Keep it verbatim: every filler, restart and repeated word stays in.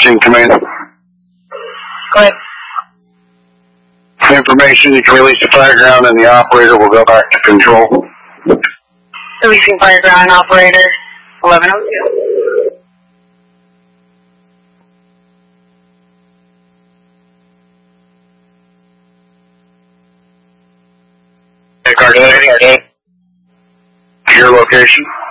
fourteen, come in. Go ahead. Information, you can release the fireground and the operator will go back to control. Releasing fireground operator, eleven oh two. Hey, Cardinal, your location?